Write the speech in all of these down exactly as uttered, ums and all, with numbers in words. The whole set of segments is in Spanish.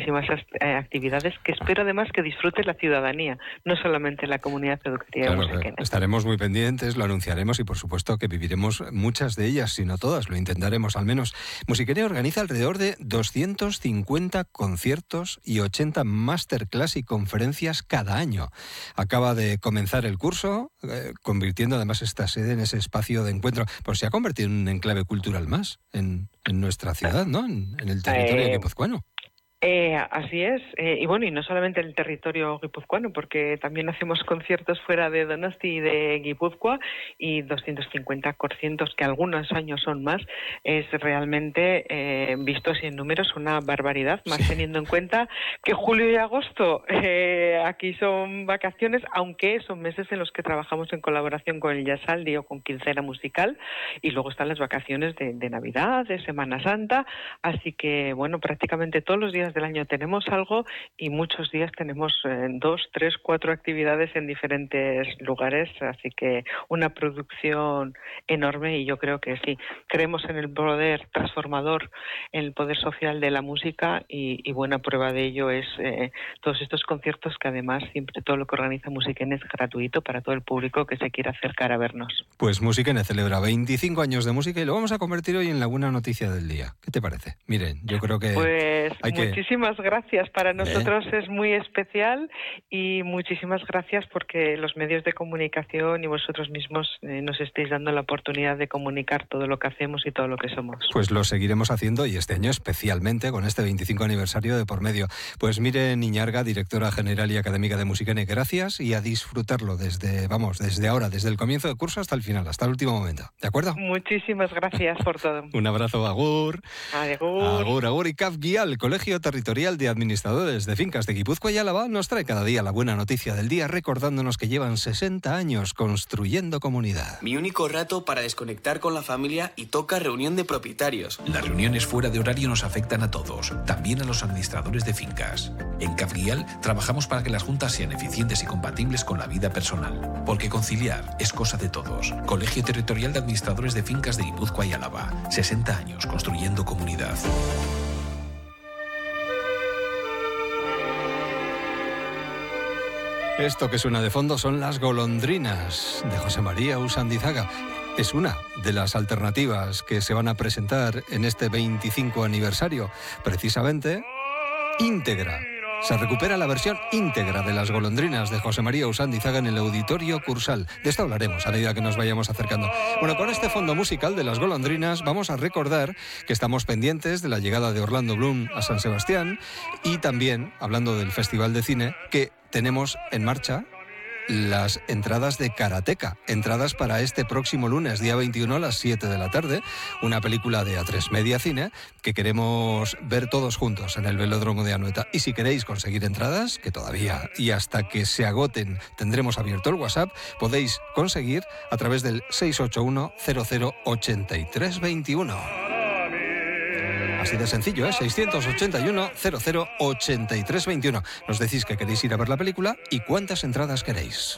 muchísimas eh, actividades que espero además que disfrute la ciudadanía, no solamente la comunidad educativa. Claro, estaremos muy pendientes, lo anunciaremos y por supuesto que viviremos muchas de ellas, si no todas, lo intentaremos al menos. Musiquene organiza alrededor de doscientos cincuenta conciertos y ochenta masterclass y conferencias cada año. Acaba de comenzar el curso, eh, convirtiendo además esta sede en ese espacio de encuentro. Pues se ha convertido en un enclave cultural más en, en nuestra ciudad, ¿no? En, en el territorio eh... guipuzcoano. Eh, así es, eh, y bueno, y no solamente en el territorio guipuzcoano, porque también hacemos conciertos fuera de Donosti y de Guipúzcoa, y doscientos cincuenta conciertos, que algunos años son más, es realmente, eh, vistos y en números, una barbaridad, más sí. Teniendo en cuenta que julio y agosto eh, aquí son vacaciones, aunque son meses en los que trabajamos en colaboración con el Yasaldi o con Quincena Musical, y luego están las vacaciones de, de Navidad, de Semana Santa, así que, bueno, prácticamente todos los días del año tenemos algo y muchos días tenemos eh, dos, tres, cuatro actividades en diferentes lugares, así que una producción enorme y yo creo que sí, creemos en el poder transformador, en el poder social de la música y, y buena prueba de ello es eh, todos estos conciertos que además siempre todo lo que organiza Musiquene es gratuito para todo el público que se quiera acercar a vernos. Pues Musiquene celebra veinticinco años de música y lo vamos a convertir hoy en la buena noticia del día. ¿Qué te parece? Miren, yo creo que pues hay que... Muchísimas gracias, para nosotros ¿Eh? es muy especial y muchísimas gracias porque los medios de comunicación y vosotros mismos eh, nos estáis dando la oportunidad de comunicar todo lo que hacemos y todo lo que somos. Pues lo seguiremos haciendo y este año especialmente con este veinticinco aniversario de por medio. Pues Miren Iñarga, directora general y académica de Musiquene, gracias y a disfrutarlo desde, vamos, desde ahora, desde el comienzo del curso hasta el final, hasta el último momento. ¿De acuerdo? Muchísimas gracias por todo. Un abrazo, agur. Agur. Agur, agur. Y C A F Guial, Colegio Territorial de Administradores de Fincas de Guipúzcoa y Álava, nos trae cada día la buena noticia del día, recordándonos que llevan sesenta años construyendo comunidad. Mi único rato para desconectar con la familia y toca reunión de propietarios. Las reuniones fuera de horario nos afectan a todos, también a los administradores de fincas. En C A F Guial trabajamos para que las juntas sean eficientes y compatibles con la vida personal, porque conciliar es cosa de todos. Colegio Territorial de Administradores de Fincas de Guipúzcoa y Álava, sesenta años construyendo comunidad. Esto que suena de fondo son Las golondrinas, de José María Usandizaga. Es una de las alternativas que se van a presentar en este veinticinco aniversario, precisamente íntegra. Se recupera la versión íntegra de Las golondrinas de José María Usandizaga en el Auditorio Cursal. De esto hablaremos a medida que nos vayamos acercando. Bueno, con este fondo musical de Las golondrinas vamos a recordar que estamos pendientes de la llegada de Orlando Bloom a San Sebastián y también, hablando del Festival de Cine, que tenemos en marcha las entradas de Karateka, entradas para este próximo lunes, día veintiuno a las siete de la tarde, una película de A tres Media Cine que queremos ver todos juntos en el Velódromo de Anoeta. Y si queréis conseguir entradas, que todavía y hasta que se agoten tendremos abierto el WhatsApp, podéis conseguir a través del seis ocho uno cero cero ocho tres dos uno. Así de sencillo, ¿eh? seiscientos ochenta y uno cero cero ocho tres dos uno. Nos decís que queréis ir a ver la película y cuántas entradas queréis.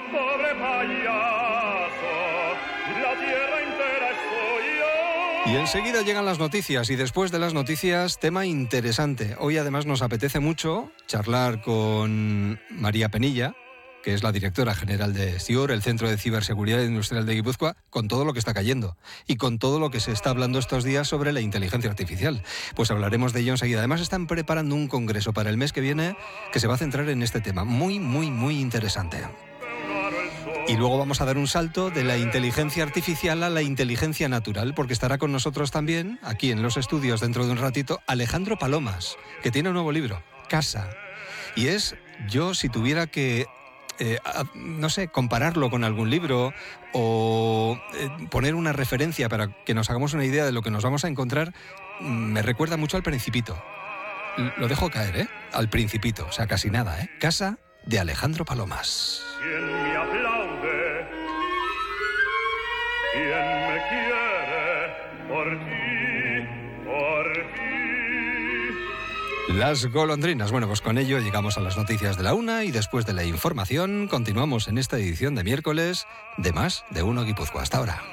Y enseguida llegan las noticias y después de las noticias, tema interesante. Hoy además nos apetece mucho charlar con María Penilla, que es la directora general de CIUR, el Centro de Ciberseguridad Industrial de Guipúzcoa, con todo lo que está cayendo y con todo lo que se está hablando estos días sobre la inteligencia artificial. Pues hablaremos de ello enseguida. Además están preparando un congreso para el mes que viene que se va a centrar en este tema. Muy, muy, muy interesante. Y luego vamos a dar un salto de la inteligencia artificial a la inteligencia natural, porque estará con nosotros también, aquí en los estudios dentro de un ratito, Alejandro Palomas, que tiene un nuevo libro, Casa. Y es, yo si tuviera que Eh, no sé, compararlo con algún libro o eh, poner una referencia para que nos hagamos una idea de lo que nos vamos a encontrar, me recuerda mucho al Principito. Lo dejo caer, ¿eh? Al Principito, o sea, casi nada, ¿eh? Casa de Alejandro Palomas. ¿Quién me aplaude? ¿Quién me quiere? Por ti, por ti. Las golondrinas. Bueno, pues con ello llegamos a las noticias de la una y después de la información continuamos en esta edición de miércoles de Más de Uno Guipúzcoa. Hasta ahora.